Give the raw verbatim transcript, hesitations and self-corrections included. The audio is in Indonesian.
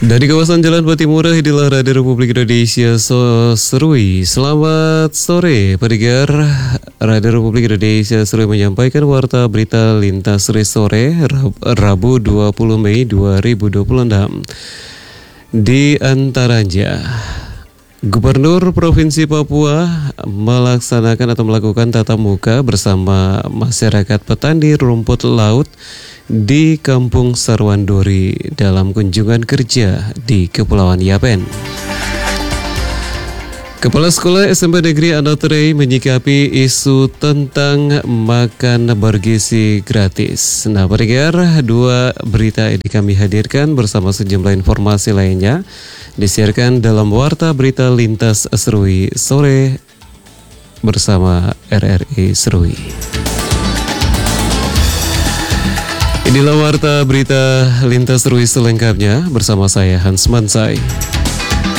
Dari kawasan Jalan Patimura, inilah Radio Republik Indonesia So Serui. Selamat sore, pendengar. Radio Republik Indonesia Serui menyampaikan warta berita lintas sore Rab- Rabu dua puluh Mei dua ribu dua puluh enam. Di antaranya, Gubernur Provinsi Papua melaksanakan atau melakukan tatap muka bersama masyarakat petani rumput laut di Kampung Sarwandori dalam kunjungan kerja di Kepulauan Yapen. Kepala Sekolah S M P Negeri Anotrei menyikapi isu tentang makan bergizi gratis. Nah, pendengar, dua berita ini kami hadirkan bersama sejumlah informasi lainnya disiarkan dalam Warta Berita Lintas Serui sore bersama R R I Serui. Inilah Warta Berita Lintas Serui selengkapnya bersama saya Hans Mansai.